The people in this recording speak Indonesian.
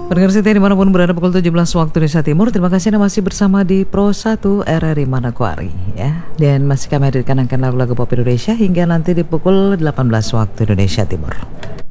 Pendengar setia dimanapun berada pukul 17 waktu Indonesia Timur. Terima kasih Anda masih bersama di Pro 1 RRI Manokwari ya. Dan masih kami hadirkan lagu-lagu pop Indonesia hingga nanti di pukul 18 waktu Indonesia Timur.